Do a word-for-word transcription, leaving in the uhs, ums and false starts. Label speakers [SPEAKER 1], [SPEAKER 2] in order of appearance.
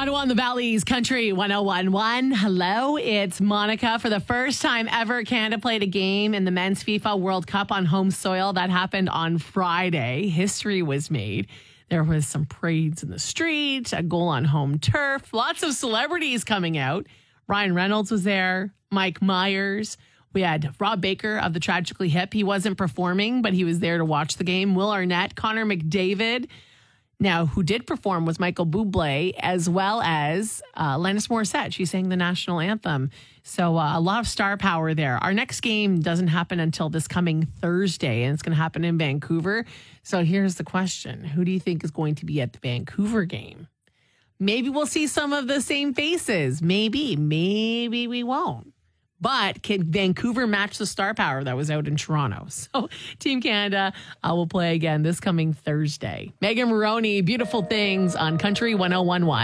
[SPEAKER 1] one oh one The Valley's Country one oh one one. Hello, it's Monica. For the first time ever, Canada played a game in the Men's FIFA World Cup on home soil. That happened on Friday. History was made. There was some parades in the street, a goal on home turf, lots of celebrities coming out. Ryan Reynolds was there, Mike Myers. We had Rob Baker of the Tragically Hip. He wasn't performing, but he was there to watch the game. Will Arnett, Connor McDavid. Now, who did perform was Michael Bublé, as well as uh, Alanis Morissette. She sang the national anthem. So uh, a lot of star power there. Our next game doesn't happen until this coming Thursday, and it's going to happen in Vancouver. So here's the question. Who do you think is going to be at the Vancouver game? Maybe we'll see some of the same faces. Maybe. Maybe we won't. But can Vancouver match the star power that was out in Toronto? So Team Canada uh, will play again this coming Thursday. Megan Maroney, Beautiful Things on Country one oh one one.